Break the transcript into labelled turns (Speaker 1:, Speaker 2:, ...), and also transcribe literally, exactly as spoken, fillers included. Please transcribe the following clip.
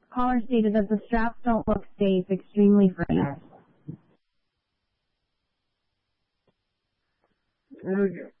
Speaker 1: Caller stated that the straps don't look safe, extremely frayed.
Speaker 2: Okay.